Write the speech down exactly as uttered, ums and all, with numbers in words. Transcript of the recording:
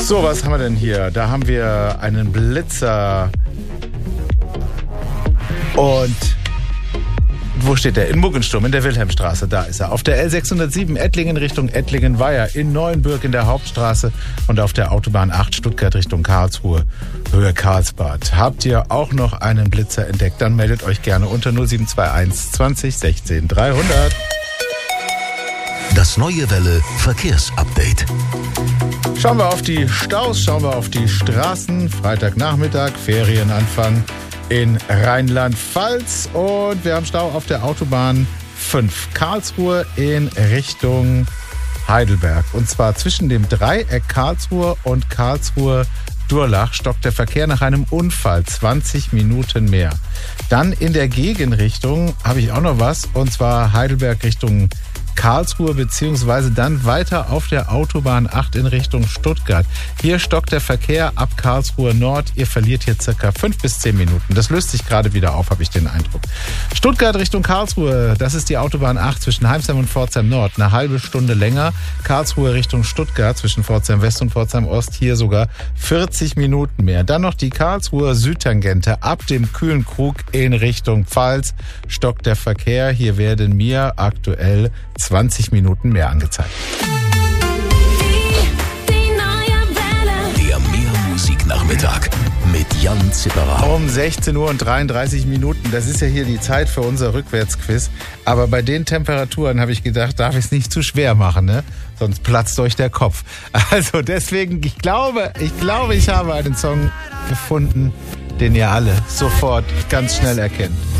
So, was haben wir denn hier? Da haben wir einen Blitzer. Und wo steht der? In Muggensturm, in der Wilhelmstraße. Da ist er. Auf der L sechshundertsieben Ettlingen Richtung Ettlingen-Weiher, in Neuenbürg in der Hauptstraße und auf der Autobahn acht Stuttgart Richtung Karlsruhe, Höhe Karlsbad. Habt ihr auch noch einen Blitzer entdeckt? Dann meldet euch gerne unter null sieben zwei eins zwanzig sechzehn dreihundert. Das neue Welle Verkehrsupdate. Schauen wir auf die Staus, schauen wir auf die Straßen. Freitagnachmittag, Ferienanfang in Rheinland-Pfalz und wir haben Stau auf der Autobahn fünf Karlsruhe in Richtung Heidelberg. Und zwar zwischen dem Dreieck Karlsruhe und Karlsruhe-Durlach stockt der Verkehr nach einem Unfall zwanzig Minuten mehr. Dann in der Gegenrichtung habe ich auch noch was, und zwar Heidelberg Richtung Karlsruhe, beziehungsweise dann weiter auf der Autobahn acht in Richtung Stuttgart. Hier stockt der Verkehr ab Karlsruhe Nord. Ihr verliert hier circa fünf bis zehn Minuten. Das löst sich gerade wieder auf, habe ich den Eindruck. Stuttgart Richtung Karlsruhe, das ist die Autobahn acht zwischen Heimsheim und Pforzheim Nord. Eine halbe Stunde länger. Karlsruhe Richtung Stuttgart zwischen Pforzheim West und Pforzheim Ost. Hier sogar vierzig Minuten mehr. Dann noch die Karlsruher Südtangente ab dem Kühlenkrug in Richtung Pfalz. Stockt der Verkehr. Hier werden mir aktuell zwanzig Minuten mehr angezeigt. Die, die neue Welle. Der Mehr-Musik-Nachmittag mit Jan Zipperer. Um sechzehn Uhr und dreiunddreißig Minuten. Das ist ja hier die Zeit für unser Rückwärtsquiz. Aber bei den Temperaturen habe ich gedacht, darf ich es nicht zu schwer machen, ne? Sonst platzt euch der Kopf. Also deswegen, ich glaube, ich glaube, ich habe einen Song gefunden, den ihr alle sofort ganz schnell erkennt.